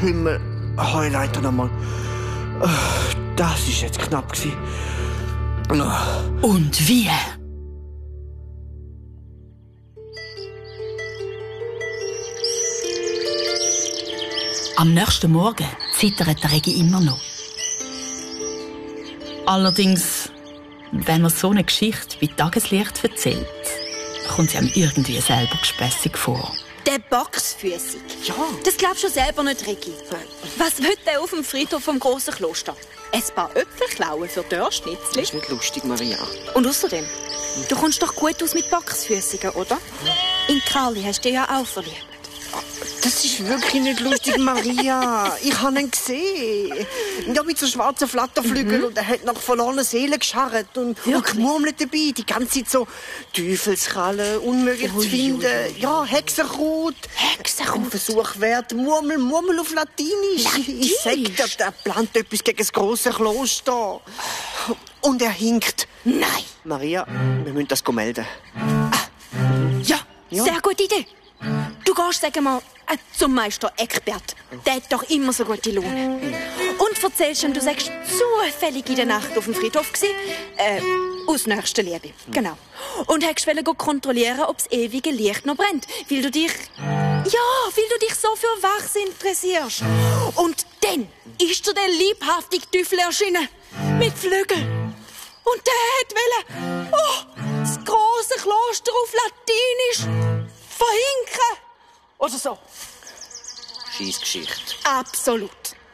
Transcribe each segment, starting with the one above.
Himmel. Leute nochmal. Das war jetzt knapp. Und wie? Am nächsten Morgen zittert der Regi immer noch. Allerdings, wenn er so eine Geschichte wie Tageslicht erzählt, kommt sie ihm irgendwie selber gespässig vor. Der Boxfüßig. Ja. Das glaubst du selber nicht, Regi. Was will der auf dem Friedhof vom grossen Kloster? Ein paar Äpfel klauen für Dörrschnitzli? Das ist nicht lustig, Maria. Und außerdem, du kommst doch gut aus mit Boxfüßigen, oder? In Karli hast du dich ja auch verliebt. Das ist wirklich nicht lustig, Maria. Ich habe ihn gesehen. Ja, mit so schwarzen Flatterflügeln und er hat nach verlorenen Seelen gescharrt und gemurmelt dabei. Die ganze Zeit so Teufelskrallen, unmöglich zu finden. Ja, Hexenkraut. Ein Versuch wert. Murmel auf Latinisch. Ich sag dir, der plant etwas gegen das grosse Kloster. Und er hinkt. Nein. Maria, wir müssen das melden. Ja, sehr gute Idee. Du gehst, sag mal, zum Meister Eckbert. Der hat doch immer so gute Laune. Und erzählst ihm, du sagst zufällig in der Nacht auf dem Friedhof gsi, aus nächster Liebe. Genau. Und hättest kontrollieren, ob das ewige Licht noch brennt, weil du dich so für Wachs interessierst. Und dann ist dir der liebhaftige Teufel erschienen. Mit Flügeln. Und der wollte, das grosse Kloster auf Latinisch verhinken. Oder so. Scheissgeschichte. Absolut.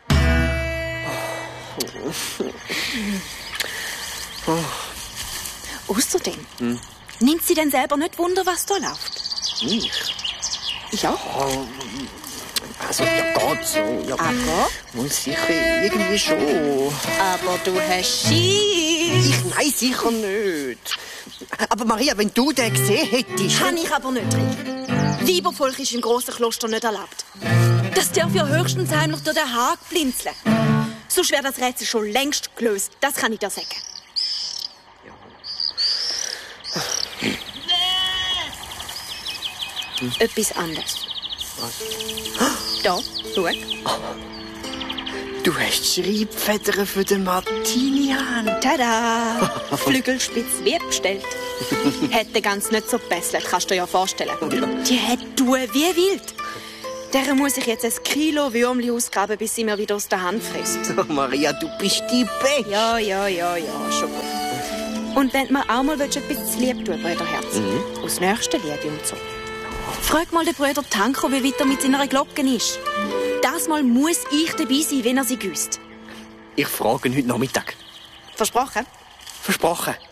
Außerdem, nimmt sie denn selber nicht Wunder, was da läuft? Ich? Ja. Also, ja, geht so. Ja, Aber? Muss sicher irgendwie schon. Aber du hast Schiss. Nein, sicher nicht. Aber Maria, wenn du den gesehen hättest... Kann ich aber nicht drin. Weibervolk ist im grossen Kloster nicht erlaubt. Das darf ja höchstens heimlich durch den Haag blinzeln. Sonst wäre das Rätsel schon längst gelöst. Das kann ich dir sagen. Etwas anderes. Was? Da, schau. Du hast Schreibfedern für den Martinian. Tada! Flügelspitz wie bestellt. Hätte ganz nicht so gebesselt, kannst du dir ja vorstellen. Die hat tun wie wild. Der muss ich jetzt 1 Kilo Würmli ausgraben, bis sie mir wieder aus der Hand frisst. Oh, Maria, du bist die Beste. Ja, schon gut. Und wenn man auch mal etwas zu lieb tun, Brüderherz. Aus nächster Liebe und so. Frag mal den Bruder Tanko, wie weit er mit seiner Glocke ist. Das Mal muss ich dabei sein, wenn er sie güsst. Ich frage ihn heute Nachmittag. Versprochen? Versprochen.